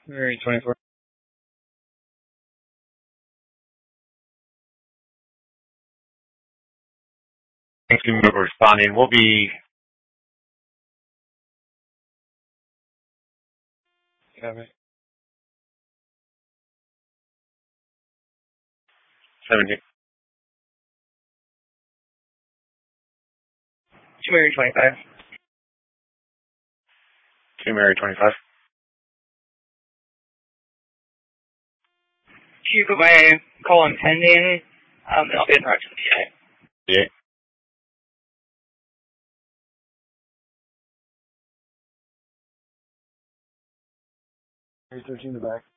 Mary 24. Thank you for responding. We'll be Copy. 17. Mary 25. 2 Mary 25. Can you put my call on pending? And I'll be in touch with the PA. Yeah. Mary 13 in the back.